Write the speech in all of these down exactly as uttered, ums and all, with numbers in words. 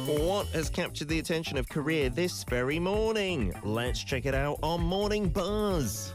What has captured the attention of Korea this very morning? Let's check it out on Morning Buzz.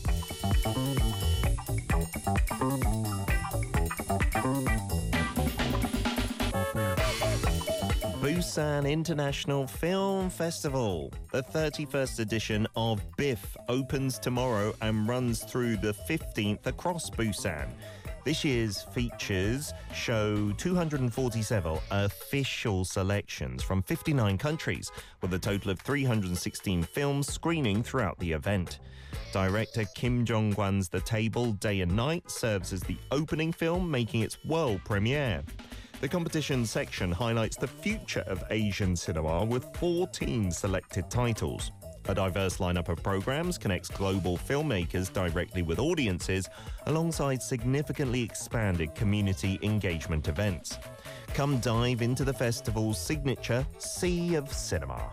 Busan International Film Festival. The thirty-first edition of BIFF opens tomorrow and runs through the fifteenth across Busan. This year's features show two hundred forty-seven official selections from fifty-nine countries, with a total of three hundred sixteen films screening throughout the event. Director Kim Jong-kwan's The Table Day and Night serves as the opening film, making its world premiere. The competition section highlights the future of Asian cinema with fourteen selected titles. A diverse lineup of programs connects global filmmakers directly with audiences, alongside significantly expanded community engagement events. Come dive into the festival's signature Sea of Cinema.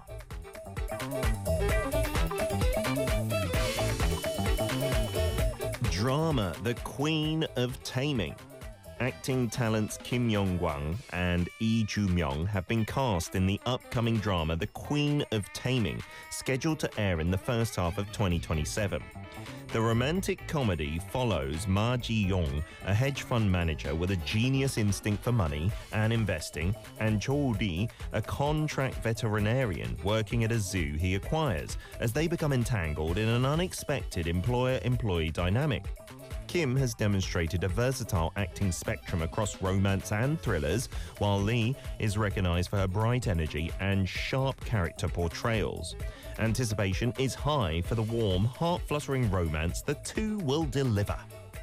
Drama, The Queen of Taming. Acting talents Kim Yong-kwang and Lee Joo-myung have been cast in the upcoming drama The Queen of Taming, scheduled to air in the first half of twenty twenty-seven. The romantic comedy follows Ma Ji-yong, a hedge fund manager with a genius instinct for money and investing, and Cho Lee, a contract veterinarian working at a zoo he acquires, as they become entangled in an unexpected employer-employee dynamic. Kim has demonstrated a versatile acting spectrum across romance and thrillers, while Lee is recognized for her bright energy and sharp character portrayals. Anticipation is high for the warm, heart-fluttering romance the two will deliver.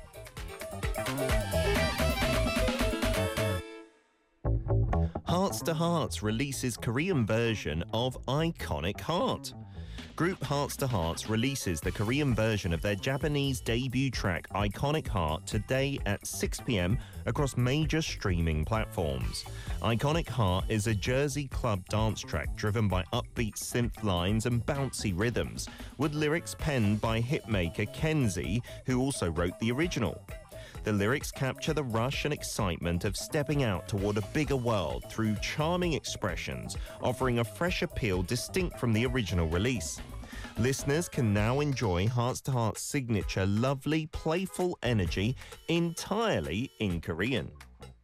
Hearts to Hearts releases Korean version of Iconic Heart. Group Hearts to Hearts releases the Korean version of their Japanese debut track Iconic Heart today at six p.m. across major streaming platforms. Iconic Heart is a Jersey club dance track driven by upbeat synth lines and bouncy rhythms, with lyrics penned by hitmaker Kenzie, who also wrote the original. The lyrics capture the rush and excitement of stepping out toward a bigger world through charming expressions, offering a fresh appeal distinct from the original release. Listeners can now enjoy Hearts to Heart's signature lovely, playful energy entirely in Korean.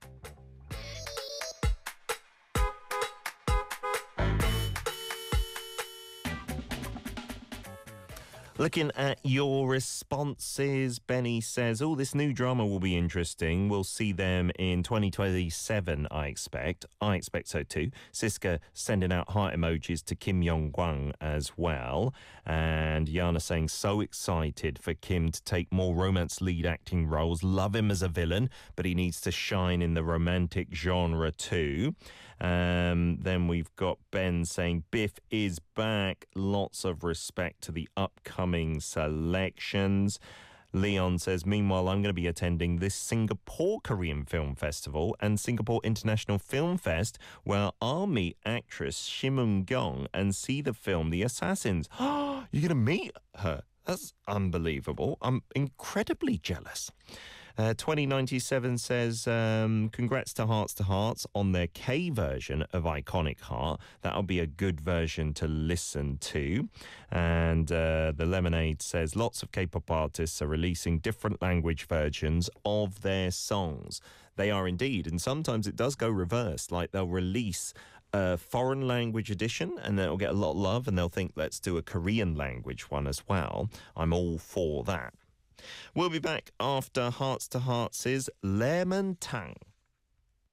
Looking at your responses, Benny says, oh, this new drama will be interesting. We'll see them in twenty twenty-seven, I expect. I expect so too. Siska sending out heart emojis to Kim Yong-kwang as well. And Yana saying, so excited for Kim to take more romance lead acting roles. Love him as a villain, but he needs to shine in the romantic genre too. Um, then we've got Ben saying, Biff is back. Lots of respect to the upcoming selections. Leon says, meanwhile, I'm going to be attending this Singapore Korean Film Festival and Singapore International Film Fest, where I'll meet actress Shim Eun-kyung and see the film The Assassins. Oh, you're going to meet her? That's unbelievable. I'm incredibly jealous. Uh, twenty ninety-seven says, um, congrats to Hearts to Hearts on their K version of Iconic Heart. That'll be a good version to listen to. And uh, the Lemonade says, lots of K-pop artists are releasing different language versions of their songs. They are indeed. And sometimes it does go reverse, like they'll release a foreign language edition and then it'll get a lot of love and they'll think, let's do a Korean language one as well. I'm all for that. We'll be back after Hearts to Hearts' Lemon Tang.